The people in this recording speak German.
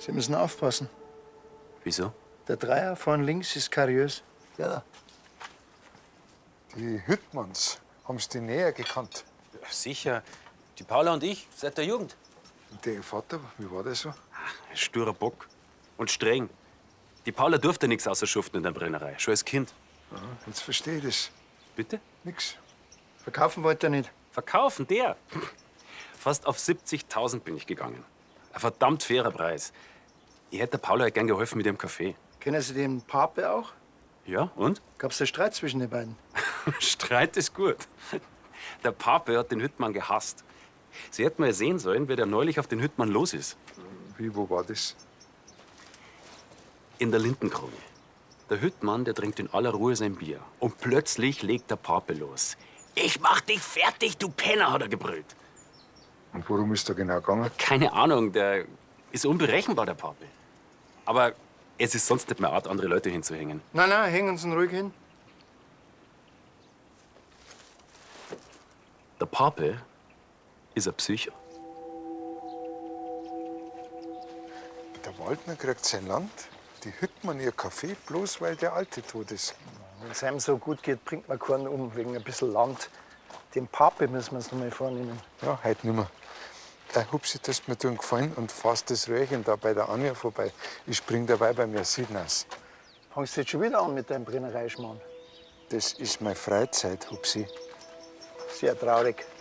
Sie müssen aufpassen. Wieso? Der Dreier von links ist kariös. Ja, da. Die Hüttmanns, haben Sie die näher gekannt? Ja, sicher. Die Paula und ich, seit der Jugend. Und der Vater, wie war der so? Ein sturer Bock. Und streng. Die Paula durfte nichts außer schuften in der Brennerei. Schon als Kind. Aha, jetzt verstehe ich das. Bitte? Nix. Verkaufen wollte er nicht. Verkaufen, der? Fast auf 70.000 bin ich gegangen. Ein verdammt fairer Preis. Ich hätte der Paula gern geholfen mit ihrem Kaffee. Kennen Sie den Pape auch? Ja, und? Gab's da Streit zwischen den beiden? Streit ist gut. Der Pape hat den Hüttmann gehasst. Sie hätten mal sehen sollen, wer der neulich auf den Hüttmann los ist. Wie, wo war das? In der Lindenkrone. Der Hüttmann, der trinkt in aller Ruhe sein Bier. Und plötzlich legt der Pape los. Ich mach dich fertig, du Penner, hat er gebrüllt. Und worum ist da genau gegangen? Keine Ahnung, der ist unberechenbar, der Pape. Aber es ist sonst nicht mehr Art, andere Leute hinzuhängen. Nein, nein, hängen Sie ihn ruhig hin. Der Pape ist ein Psycho. Der Waldner kriegt sein Land, die Hüttmann ihr Kaffee, bloß weil der Alte tot ist. Wenn es einem so gut geht, bringt man keinen um, wegen ein bisschen Land. Den Pape müssen wir uns noch mal vornehmen. Ja, heute nimmer. Hupsi, das mir tun gefallen und fass das Röhrchen da bei der Anja vorbei. Ich spring dabei bei mir Sidnas. Fangst du jetzt schon wieder an mit deinem Brennereischmarrn? Das ist meine Freizeit, Hupsi. Sehr traurig.